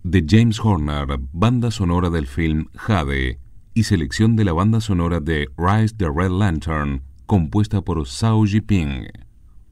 de James Horner, banda sonora del film Jade, y selección de la banda sonora de Rise the Red Lantern, compuesta por Zhao Yiping.